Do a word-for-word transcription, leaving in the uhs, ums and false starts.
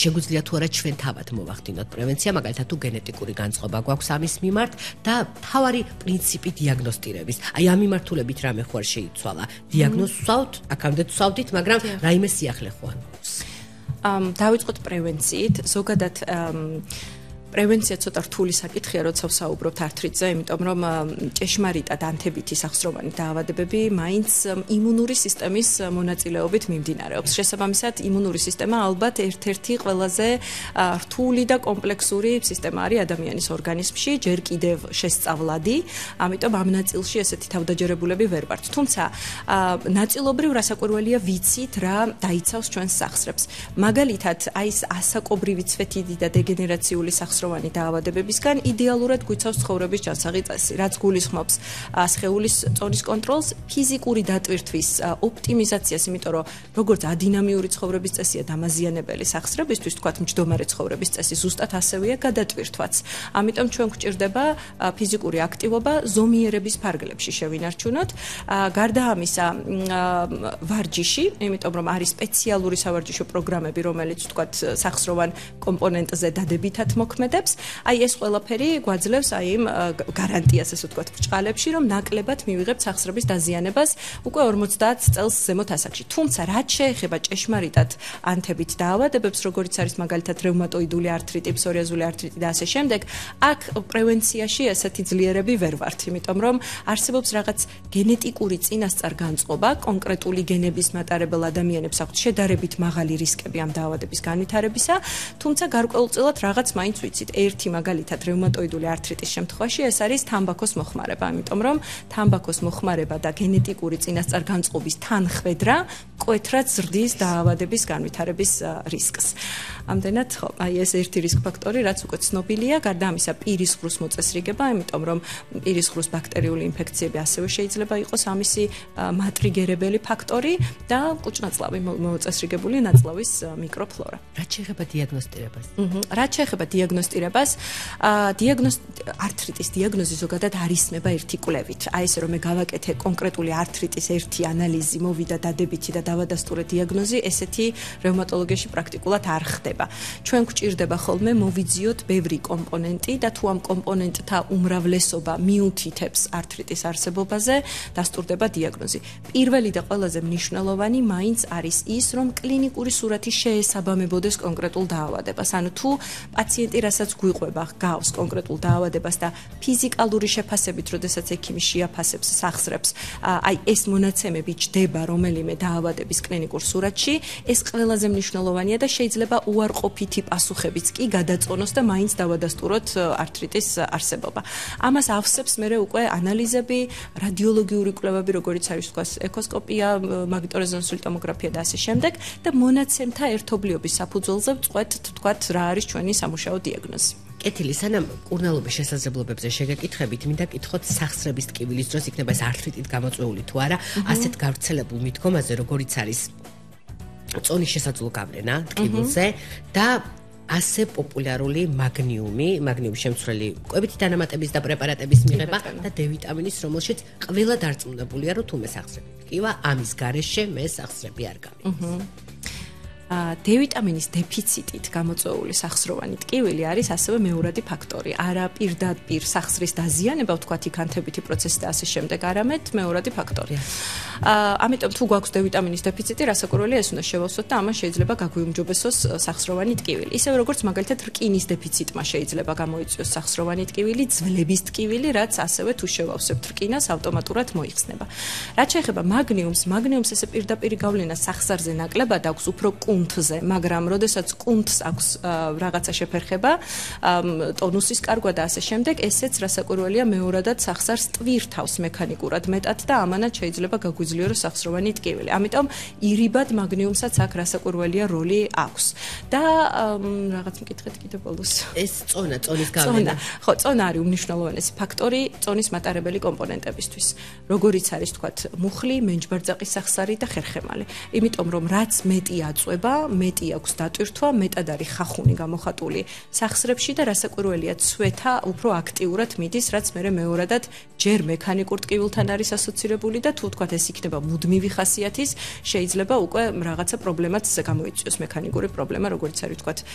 შეგვიძლია თუ არა ჩვენ თავად მოვახდინოთ პრევენცია, მაგალითად თუ გენეტიკური განწყობა გვაქვს ამის მიმართ და თავარი პრინციპი დიაგნოსტირების. აი ამ მიმართულებით რამე ხო არ შეიცვალა. დიაგნოზს ვსვავთ, აქამდე ვსვავდით, მაგრამ რაიმე სიახლე ხო არ გვაქვს. ამ დავიწყოთ პრევენციით, ზოგადად პრევენცია ცოტა რთული საკითხია, როცა ვსაუბრობთ ართრიტზე, იმიტომ რომ ჭეშმარიტად ანთებითი სახსროვანი დაავადებები მაინც იმუნური სისტემის მონაწილეობით მიმდინარეობს. შესაბამისად, იმუნური სისტემა ალბათ ერთ-ერთი ყველაზე რთული და კომპლექსური სისტემა არის ადამიანის ორგანიზმში, ჯერ კიდევ შესწავლადი, ამიტომ ამ ნაწილში ესეთი თავდაჯერებულები ვერ ვართ. თუმცა, ნაწილობრივ რასაკვირველია ვიცით, რა დაიცავს ჩვენს სახსრებს. მაგალითად, აი ეს ასაკობრივი ცვეთიდი და დეგენერაციული სახსროვანი დაავადებებისგან იდეალურად გვიცავს ცხოვრების ჯანსაღი წესი, რაც გულისხმობს სხეულის წონის კონტროლს, ფიზიკური დატვირთვის ოპტიმიზაციას, იმიტომ რომ როგორც ადინამიური ცხოვრების წესია დამაზიანებელი სახსრებისთვის, თქვათ მჯდომარე ცხოვრების წესი ზუსტად ასევეა გადატვირთვაც. ამიტომ ჩვენ გვჭირდება ფიზიკური აქტივობა ზომიერების ფარგლებში შევინარჩუნოთ. გარდა ამისა, ვარჯიში, იმიტომ რომ არის სპეციალური სავარჯიშო პროგრამები, რომელიც თქვათ სახსროვან კომპონენტზე დადებითად მოქმედებს. აი ეს ყველაფერი გვაძლევს აი იმ გარანტიას, ასე ვთქვათ, ბრჭყალებში, რომ ნაკლებად მივიღებთ სახსრების დაზიანებას უკვე ორმოცდაათ წელს ზემოთ ასაკში. თუმცა, რაც შეეხება ჭეშმარიტად ანთებით დაავადებებს, როგორც არის მაგალითად რევმატოიდული ართრიტი, ფსორიაზული ართრიტი და ასე შემდეგ, აქ პრევენციაში ესეთი ძლიერები ვერ ვართ, იმიტომ რომ არსებობს რაღაც გენეტიკური წინასწარ განწყობა, კონკრეტული გენების მატარებელ ადამიანებს აქვთ შედარებით მაღალი რისკები ამ დაავადების განვითარებისა, თუმცა გარკვეულწილად რაღაც მაინც ვიცით. ერთი მაგალითად რევმატოიდული ართრიტის შემთხვევაში ეს არის თამბაქოს მოხმარება, იმიტომ რომ თამბაქოს მოხმარება და გენეტიკური წინასწარ განწყობის თანხwebdriver მკვეთრად ზრდის დაავადების განვითარების რისკს. ამდენად, ხო, აი ეს ერთი რისკ ფაქტორი, რაც უკვე ცნობილია, გარდა ამისა პირის ღრუს მოწესრიგება, იმიტომ რომ პირის ღრუს ბაქტერიული ინფექციები ასევე შეიძლება იყოს ამისი მატრიგერებელი ფაქტორი და კუჭნაწლავი მოწესრიგებული ნაწლავის მიკროფლორა. რაც შეეხება დიაგნოსტირებას? აჰა, რაც შეეხება დიაგნოსტირებას, ართრიტის დიაგნოზი ზოგადად არისმება ერთი კვლევით. აი ესე რომ მე გავაკეთე კონკრეტული ართრიტის ერთი ანალიზი, მოვიდა დადებითი და დავადასტურე დიაგნოზი, ესეთი რევმატოლოგიაში პრაქტიკულად არ ხდება. ჩვენ გვჭირდება ხოლმე მოვიძიოთ ბევრი კომპონენტი და თუ ამ კომპონენტთა უმრავლესობა მიუთითებს ართრიტის არსებობაზე, დასტურდება დიაგნოზი. პირველი და ყველაზე მნიშვნელოვანი მაინც არის ის, რომ კლინიკური სურათი შეესაბამებოდეს კონკრეტულ დაავადებას. ანუ თუ პაციენტი რასაც გვიყვება, გავს კონკრეტულ დაავადებას და ფიზიკალური შეფასებით, როდესაც ექიმი შეაფასებს სახსრებს, აი ეს მონაცემები ჯდება რომელიმე დაავადების კლინიკურ სურათში, ეს ყველაზე მნიშვნელოვანია და შეიძლება უარყოფითი პასუხებიც კი გადაწონოს და მაინც დავადასტუროთ ართრიტის არსებობა. ამას ავსებს მერე უკვე ანალიზები, რადიოლოგიური კვლევები, როგორიც არის თქვა ეკოსკოპია, მაგნიტორეზონანსული ტომოგრაფია და ასე შემდეგ და მონაცემთა ერთობლიობის საფუძველზე ვწყვეტ, თქვათ, რა არის ჩვენი სამუშაო დიაგნოზი. კეთილი, სანამ კურნალობის შესაძლებლობებზე შეგეკითხებით, მინდა კითხოთ სახსრების ტკივილის დროს იქნება ეს ართრიტით გამოწვეული თუ არა, ასეთ გავრცელებულ მიდგომაზე, როგორიც არის წონის შესაძლო გავლენა ტკივილზე და ასე პოპულარული მაგნიუმი, მაგნიუმ შემცვლელი კვებითი დანამატების და პრეპარატების მიღება და დე ვიტამინის, რომელშიც ყველა დარწმუნებულია, რომ თუ მე სახსრები ტკივა, ამის გარეშე მე სახსრები არ გამიგვიძს. დე ვიტამინის დეფიციტით გამოწვეული სახსროვანი ტკივილი არის ასევე მეორადი ფაქტორი. არა პირდაპირ სახსრის დაზიანება, ვთქვათ, იქანთებითი პროცესი და ასე შემდეგ, არამედ მეორადი ფაქტორი. ამიტომ თუ გვაქვს დე ვიტამინის დეფიციტი, რასაკვირველია ეს უნდა შევავსოთ და ამას შეიძლება გაგვიუმჯობესოს სახსროვანი ტკივილი. ისევე როგორც მაგალითად რკინის დეფიციტმა შეიძლება გამოიწვიოს სახსროვანი ტკივილი, ძვლების ტკივილი, რაც ასევე თუ შევავსებთ რკინას, ავტომატურად მოიხსნება. რაც შეეხება მაგნიუმს, მაგნიუმს ესე პირდაპირ გავლენა სახსარზე ნაკლებად აქვს, უფრო კუნთზე, მაგრამ როდესაც კუნთს აქვს რაღაცა შეფერხება, ტონუსის კარგვა და ასე შემდეგ, ესეც რასაკვირველია მეორადად სახსარს ტვირთავს მექანიკურად მეტად და ამანაც შეიძლება გაგვიძლიეროს სახსროვანი ტკივილი. ამიტომ ირიბად მაგნიუმსაც აქ რასაკვირველია როლი აქვს. და რაღაც მკითხეთ კიდე ბოლოს. ეს წონა, წონის გავლენა. ხო, წონა არის უმნიშვნელოვანესი ფაქტორი წონის მატარებელი კომპონენტებისთვის. როგორიც არის, თქვათ, მუხლი, მენჯბარძაყის სახსარი და ხერხემალი. იმიტომ რომ რაც მეტი აწვება, მეტი აქვს დატვირთვა, მეტად არის ხახუნი გამოხატული სახსრებში და რასაკვირველია ცვეთა უფრო აქტიურად მიდის, რაც მერე მეორადად ჯერ მექანიკურ ტკივილთან არის ასოცირებული და თუ თქვათ ეს იქნება მუდმივი ხასიათის, შეიძლება უკვე რაღაცა პრობლემაც გამოიწვიოს, მექანიკური პრობლემა, როგორც არის თქვათ